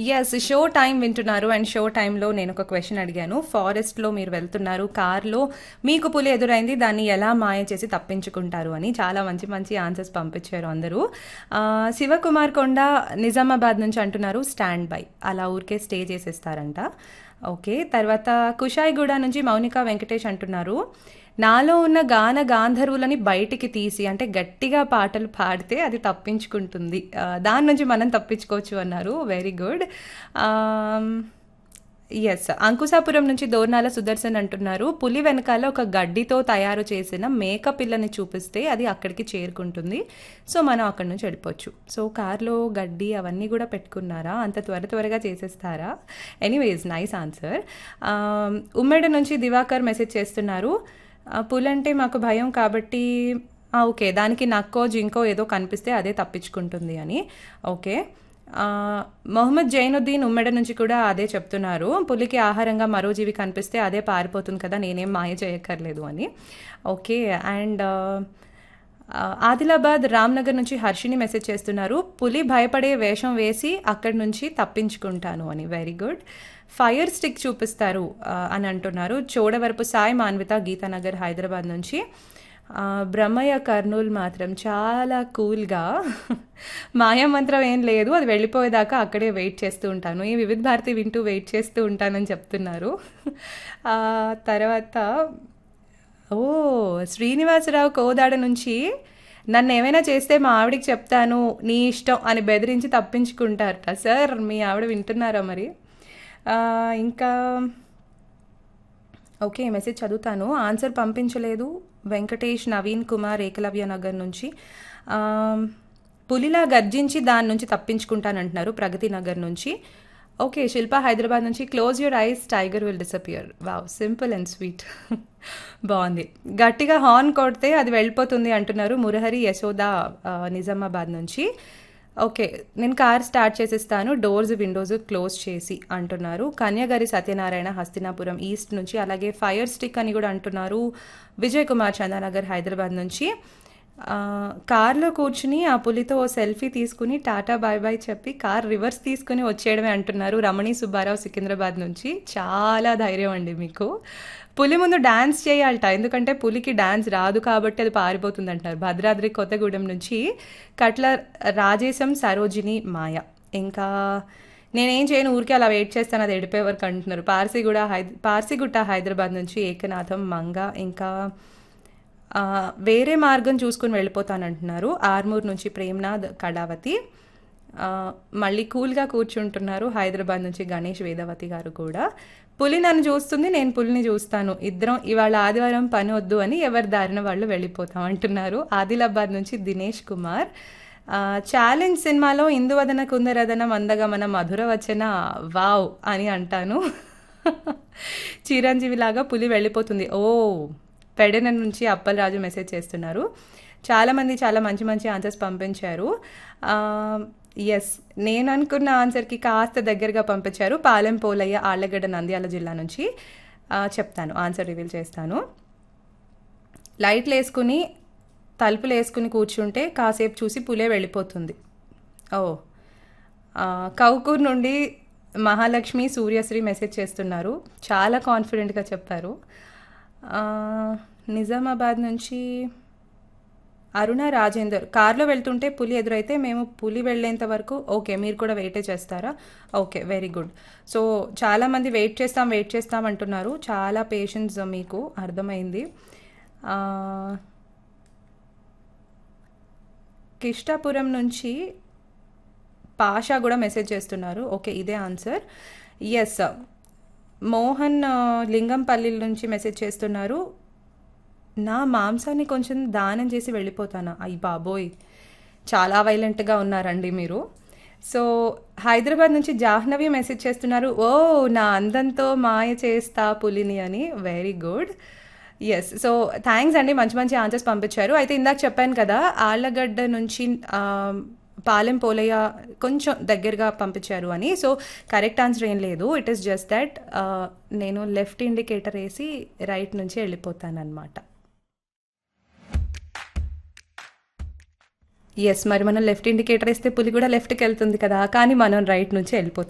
Yes. Show time వింటున్నారు. And show టైమ్‌లో నేనొక క్వెషన్ అడిగాను. ఫారెస్ట్‌లో మీరు వెళ్తున్నారు. కార్‌లో మీకు పులి ఎదురైంది. దాన్ని ఎలా మాయ చేసి తప్పించుకుంటారు అని. చాలా మంచి మంచి ఆన్సర్స్ పంపించారు అందరూ. శివకుమార్ కొండ నిజామాబాద్ నుంచి అంటున్నారు స్టాండ్ బై. అలా ఊరికే స్టే చేసేస్తారంట. ఓకే. తర్వాత కుషాయిగూడ నుంచి మౌనిక వెంకటేష్ అంటున్నారు. నాలో ఉన్న గాన గాంధర్వులని బయటికి తీసి అంటే గట్టిగా పాటలు పాడితే అది తప్పించుకుంటుంది. దాని నుంచి మనం తప్పించుకోవచ్చు అన్నారు. Very good. ఎస్. అంకుశాపురం నుంచి దోర్నాల సుదర్శన్ అంటున్నారు. పులి వెనకాల ఒక గడ్డితో తయారు చేసిన మేక పిల్లని చూపిస్తే అది అక్కడికి చేరుకుంటుంది. సో మనం అక్కడి నుంచి వెళ్ళిపోవచ్చు. సో కార్లో గడ్డి అవన్నీ కూడా పెట్టుకున్నారా? అంత త్వరగా చేసేస్తారా? Anyways nice answer. ఉమ్మడి నుంచి దివాకర్ మెసేజ్ చేస్తున్నారు. పులంటే మాకు భయం కాబట్టి ఓకే. దానికి నక్కో జింకో ఏదో కనిపిస్తే అదే తప్పించుకుంటుంది అని. ఓకే. మొహమ్మద్ జైనుద్దీన్ ఉమ్మెడ నుంచి కూడా అదే చెప్తున్నారు. పులికి ఆహారంగా మరో జీవి కనిపిస్తే అదే పారిపోతుంది కదా, నేనేం మాయ చేయక్కర్లేదు అని. ఓకే. అండ్ ఆదిలాబాద్ రామ్నగర్ నుంచి హర్షిని మెసేజ్ చేస్తున్నారు. పులి భయపడే వేషం వేసి అక్కడి నుంచి తప్పించుకుంటాను అని. Very good. ఫైర్ స్టిక్ చూపిస్తారు అని అంటున్నారు. చోడవరపు సాయి మాన్విత గీతానగర్ హైదరాబాద్ నుంచి. బ్రహ్మయ్య కర్నూలు మాత్రం చాలా కూల్గా మాయామంత్రం ఏం లేదు, అది వెళ్ళిపోయేదాకా అక్కడే వెయిట్ చేస్తూ ఉంటాను, ఈ వివిధ భారతి వింటూ వెయిట్ చేస్తూ ఉంటానని చెప్తున్నారు. తర్వాత శ్రీనివాసరావు కోదాడ నుంచి నన్ను ఏమైనా చేస్తే మా ఆవిడికి చెప్తాను నీ ఇష్టం అని బెదిరించి తప్పించుకుంటారట. సార్ మీ ఆవిడ వింటున్నారా మరి? ఇంకా ఓకే. మెసేజ్ చదువుతాను. ఆన్సర్ పంపించలేదు. వెంకటేష్ నవీన్ కుమార్ ఏకలవ్య నగర్ నుంచి. పులిలా గర్జించి దాని నుంచి తప్పించుకుంటానంటున్నారు ప్రగతి నగర్ నుంచి. ఓకే. శిల్ప హైదరాబాద్ నుంచి close your eyes tiger will disappear. Wow, simple and sweet. బాగుంది. గట్టిగా హార్న్ కొడితే అది వెళ్ళిపోతుంది అంటున్నారు మురహరి యశోద నిజామాబాద్ నుంచి. ఓకే. నేను కార్ స్టార్ట్ చేసేస్తాను డోర్స్ విండోస్ క్లోజ్ చేసి అంటున్నారు కన్యాగారి సత్యనారాయణ హస్తినాపురం ఈస్ట్ నుంచి. అలాగే ఫైర్ స్టిక్ అని కూడా అంటున్నారు విజయ్ కుమార్ చందానగర్ హైదరాబాద్ నుంచి. కార్లో కూర్చుని ఆ పులితో ఓ సెల్ఫీ తీసుకుని టాటా బాయ్ బాయ్ చెప్పి కార్ రివర్స్ తీసుకుని వచ్చేయడమే అంటున్నారు రమణి సుబ్బారావు సికింద్రాబాద్ నుంచి. చాలా ధైర్యం అండి మీకు. పులి ముందు డాన్స్ చేయాలట, ఎందుకంటే పులికి డాన్స్ రాదు కాబట్టి అది పారిపోతుంది అంటున్నారు భద్రాద్రి కొత్తగూడెం నుంచి కట్ల రాజేశం సరోజిని మాయ. ఇంకా నేనేం చేయను ఊరికే అలా వెయిట్ చేస్తాను అది ఎడిపోయే వరకు అంటున్నారు పార్సిగుట్ట హైదరాబాద్ నుంచి ఏకనాథం మంగ. ఇంకా వేరే మార్గం చూసుకుని వెళ్ళిపోతానంటున్నారు ఆర్మూర్ నుంచి ప్రేమ్నాథ్ కళావతి. మళ్ళీ కూల్గా కూర్చుంటున్నారు హైదరాబాద్ నుంచి గణేష్ వేదవతి గారు కూడా. పులి నన్ను చూస్తుంది, నేను పులిని చూస్తాను, ఇద్దరం ఇవాళ ఆదివారం పని వద్దు అని ఎవరి దారిన వాళ్ళు వెళ్ళిపోతాం అంటున్నారు ఆదిలాబాద్ నుంచి దినేష్ కుమార్. ఛాలెంజ్ సినిమాలో ఇందువదన కుందరదన మందగమన మధుర వచన వావ్ అని అంటాను. చిరంజీవి లాగా పులి వెళ్ళిపోతుంది. పెడన నుంచి అప్పలరాజు మెసేజ్ చేస్తున్నారు. చాలామంది చాలా మంచి మంచి ఆన్సర్స్ పంపించారు. ఎస్, నేను అనుకున్న ఆన్సర్కి కాస్త దగ్గరగా పంపించారు పాలెం పోలయ్య ఆళ్లగడ్డ నంద్యాల జిల్లా నుంచి. చెప్తాను, ఆన్సర్ రివీల్ చేస్తాను. లైట్లు వేసుకుని తలుపులు వేసుకుని కూర్చుంటే కాసేపు చూసి పులే వెళ్ళిపోతుంది. కౌకూర్ నుండి మహాలక్ష్మి సూర్యశ్రీ మెసేజ్ చేస్తున్నారు. చాలా కాన్ఫిడెంట్గా చెప్పారు. నిజామాబాద్ నుంచి అరుణ రాజేందర్ కార్లో వెళ్తుంటే పులి ఎదురైతే మేము పులి వెళ్ళేంత వరకు ఓకే మీరు కూడా వెయిటే చేస్తారా? Okay, very good. సో చాలామంది వెయిట్ చేస్తాం అంటున్నారు. చాలా పేషెన్స్ మీకు, అర్థమైంది. కిష్టాపురం నుంచి పాషా కూడా మెసేజ్ చేస్తున్నారు. ఓకే, ఇదే ఆన్సర్. ఎస్, మోహన్ లింగంపల్లి నుంచి మెసేజ్ చేస్తున్నారు. నా మాంసాన్ని కొంచెం దానం చేసి వెళ్ళిపోతానా? అయ్యి బాబోయ్, చాలా వైలెంట్గా ఉన్నారండి మీరు. సో హైదరాబాద్ నుంచి జాహ్నవి మెసేజ్ చేస్తున్నారు. నా అందంతో మాయ చేస్తా పులిని అని. Very good. Yes, so thanks అండి, మంచి మంచి ఆన్సర్స్ పంపించారు. అయితే ఇందాక చెప్పాను కదా ఆళ్ళగడ్డ నుంచి పాలెం పోలయ్య కొంచెం దగ్గరగా పంపించారు అని. సో కరెక్ట్ ఆన్సర్ ఏం లేదు, ఇట్ ఈస్ జస్ట్ దట్ నేను లెఫ్ట్ ఇండికేటర్ వేసి రైట్ నుంచి వెళ్ళిపోతానన్నమాట. ఎస్, మరి మనం లెఫ్ట్ ఇండికేటర్ వేస్తే పులి కూడా లెఫ్ట్కి వెళ్తుంది కదా, కానీ మనం రైట్ నుంచి వెళ్ళిపోతాం.